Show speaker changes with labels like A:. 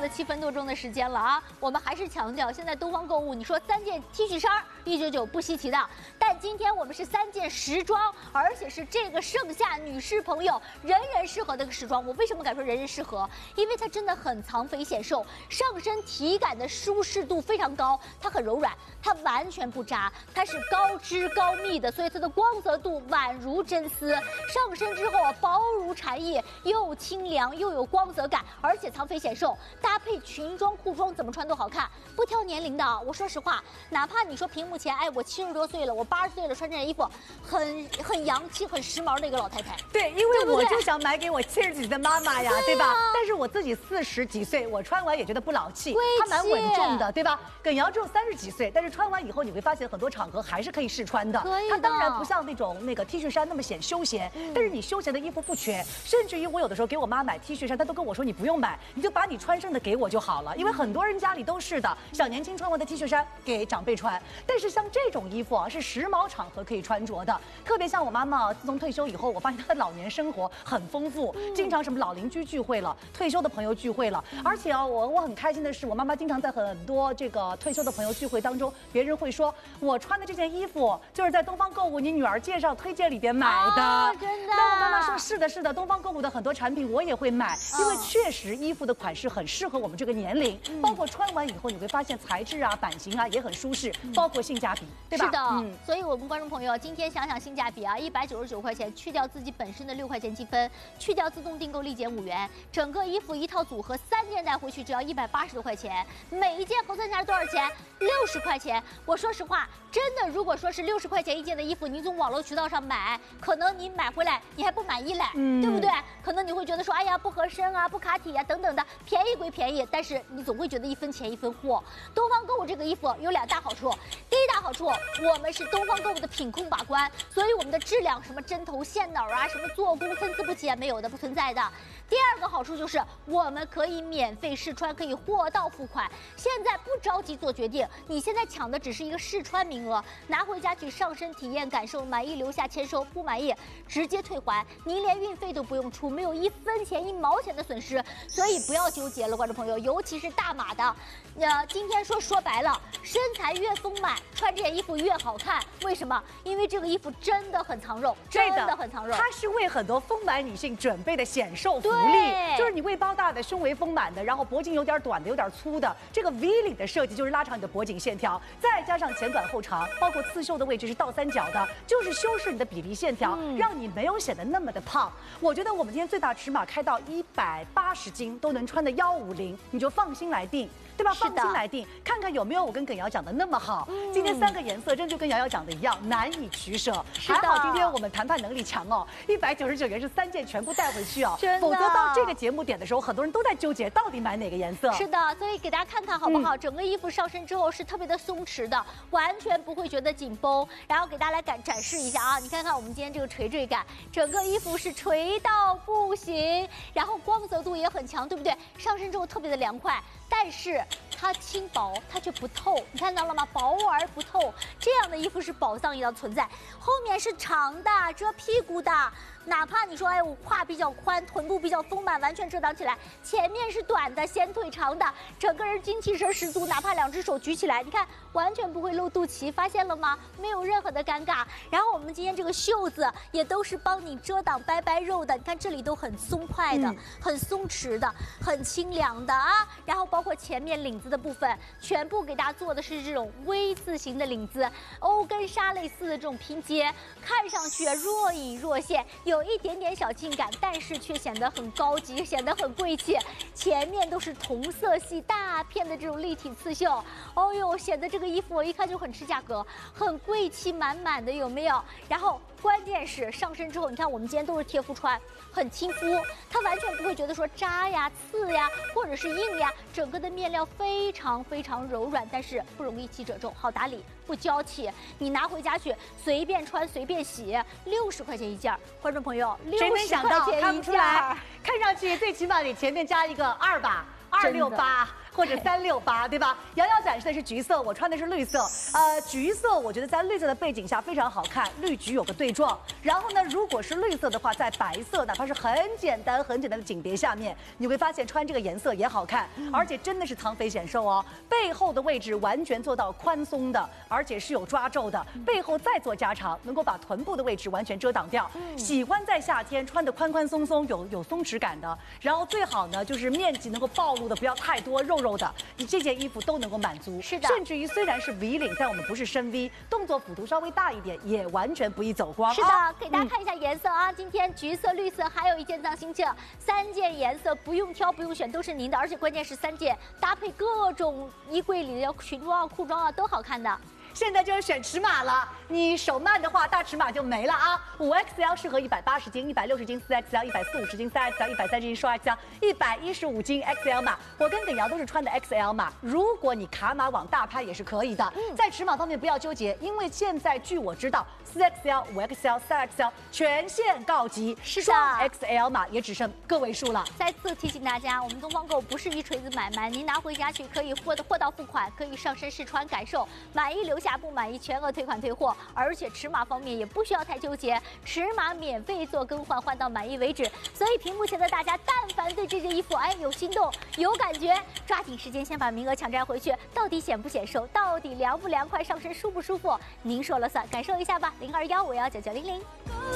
A: 的7分多钟的时间了啊！我们还是强调，现在东方购物，你说3件 T 恤衫199不稀奇的，但今天我们是3件时装，而且是这个盛夏女士朋友人人适合的时装。我为什么敢说人人适合？因为它真的很藏肥显瘦，上身体感的舒适度非常高，它很柔软，它完全不扎，它是高织高密的，所以它的光泽度宛如真丝。上身之后啊，薄如蝉翼，又清凉又有光泽感，而且藏肥显瘦，搭配裙装裤装怎么穿都好看，不挑年龄的。我说实话，哪怕你说屏幕前，哎，我70多岁了，我80岁了，穿这件衣服很洋气、很时髦的一个老太太。
B: 对，因为我就想买给我70几岁的妈妈呀，对吧？但是我自己40几岁，我穿完也觉得不老气，它蛮稳重的，对吧？耿瑶只有30几岁，但是穿完以后你会发现很多场合还是可以试穿的。它当然不像那种T 恤衫那么显休闲，但是你休闲的衣服不缺，甚至于我有的时候给我妈买 T 恤衫，她都跟我说你不用买，你就把你穿剩的给我就好了，因为很多人家里都是的，小年轻穿完的 T 恤衫给长辈穿。但是像这种衣服啊，是时髦场合可以穿着的，特别像我妈妈，自从退休以后，我发现她的老年生活很丰富，经常什么老邻居聚会了，退休的朋友聚会了，而且啊，我很开心的是，我妈妈经常在很多这个退休的朋友聚会当中，别人会说我穿的这件衣服就是在东方购物你女儿介绍推荐里边买的，
A: 真的。
B: 那我妈妈说是的，是的，东方购物的很多产品我也会买，因为确实衣服的款式很适合我们这个年龄，包括穿完以后你会发现材质啊、版型啊也很舒适，包括性价比，对吧？
A: 是的，所以我们观众朋友今天想想性价比啊，199块钱，去掉自己本身的6块钱积分，去掉自动订购立减5元，整个衣服一套组合3件带回去只要180多块钱，每一件核算下来多少钱？60块钱。我说实话，真的，如果说是60块钱一件的衣服，你从网络渠道上买，可能你买回来你还不满意嘞，对不对？可能你会觉得说，哎呀，不合身啊，不卡体啊，等等的，便宜归便宜，但是你总会觉得1分钱1分货。东方购物这个衣服有2大好处，第一大好处，我们是东方购物的品控把关，所以我们的质量什么针头线脑啊，什么做工参差不齐啊，没有的，不存在的。第二个好处就是我们可以免费试穿，可以货到付款。现在不着急做决定，你现在抢的只是一个试穿名额，拿回家去上身体验感受，满意留下签收，不满意直接退还，您连运费都不用出，没有1分钱1毛钱的损失。所以不要纠结了，观众朋友，尤其是大码的，今天说白了，身材越丰满，穿这件衣服越好看。为什么？因为这个衣服真的很藏肉，真的很藏肉。
B: 它是为很多丰满女性准备的显瘦福利，就是你胃包大的、胸围丰满的，然后脖颈有点短的、有点粗的，这个 V 领的设计就是拉长你的脖颈线条，再加上前短后长，包括刺绣的位置是倒三角的，就是修饰你的比例线条，让你没有显得那么的胖。我觉得我们今天最大尺码开到180斤都能穿的150，你就放心来定。对吧？放心来定，看看有没有我跟耿瑶讲的那么好。今天3个颜色真就跟瑶瑶讲的一样，难以取舍。还好今天我们谈判能力强哦，199元是3件全部带回去哦。否则到这个节目点的时候，很多人都在纠结到底买哪个颜色。
A: 是的，所以给大家看看好不好？整个衣服上身之后是特别的松弛的，完全不会觉得紧绷。然后给大家来展示一下啊，你看看我们今天这个垂坠感，整个衣服是垂到不行，然后光泽度也很强，对不对？上身之后特别的凉快。但是它轻薄，它却不透，你看到了吗？薄而不透，这样的衣服是宝藏一样存在。后面是长的，遮屁股的，哪怕你说，哎，我胯比较宽，臀部比较丰满，完全遮挡起来；前面是短的，显腿长的，整个人精气神十足。哪怕2只手举起来，你看完全不会露肚脐，发现了吗？没有任何的尴尬。然后我们今天这个袖子也都是帮你遮挡白白肉的，你看这里都很松快的，很松弛的，很清凉的啊。然后包括前面领子的部分，全部给大家做的是这种 V 字形的领子，欧根纱类似的这种拼接，看上去若隐若现，有一点点小性感，但是却显得很高级，显得很贵气。前面都是同色系大片的这种立体刺绣，哦呦，显得这个衣服我一看就很吃价格，很贵气满满的，有没有？然后关键是上身之后，你看我们今天都是贴肤穿，很亲肤，它完全不会觉得说扎呀、刺呀，或者是硬呀，整个的面料非常非常柔软，但是不容易起褶皱，好打理，不娇气。你拿回家去随便穿随便洗，60块钱一件，观众朋友，60块钱一件，
B: 看上去最起码你前面加一个2把268。 或者368，对吧？瑶瑶展示的是橘色，我穿的是绿色。橘色我觉得在绿色的背景下非常好看，绿橘有个对撞。然后呢，如果是绿色的话，在白色哪怕是很简单的景别下面，你会发现穿这个颜色也好看，而且真的是藏肥显瘦哦。背后的位置完全做到宽松的，而且是有抓皱的，背后再做加长，能够把臀部的位置完全遮挡掉。喜欢在夏天穿的宽宽松松，有松弛感的，然后最好呢就是面积能够暴露的不要太多，肉肉的，你这件衣服都能够满足。
A: 是的，
B: 甚至于虽然是 V 领，但我们不是深 V， 动作幅度稍微大一点，也完全不易走光。
A: 是的，给大家看一下颜色啊，今天橘色、绿色，还有一件藏新证，3件颜色不用挑不用选，都是您的，而且关键是3件搭配各种衣柜里的裙装啊、裤装啊都好看的。
B: 现在就是选尺码了，你手慢的话，大尺码就没了啊。5XL 适合180斤、160斤，4XL 140斤，3XL 130斤，双 XL 115斤 XL 码。我跟耿瑶都是穿的 XL 码，如果你卡码往大拍也是可以的。在尺码方面不要纠结，因为现在据我知道，4XL、5XL、3XL 全线告急，
A: 是的，
B: 双 XL 码也只剩个位数了。
A: 再次提醒大家，我们东方购不是一锤子买卖，您拿回家去可以货到付款，可以上身试穿感受，满意留下，不满意全额退款退货，而且尺码方面也不需要太纠结，尺码免费做更换，换到满意为止。所以屏幕前的大家，但凡对这件衣服有心动、有感觉，抓紧时间先把名额抢占回去。到底显不显瘦？到底凉不凉快？上身舒不舒服？您说了算，感受一下吧。021519900。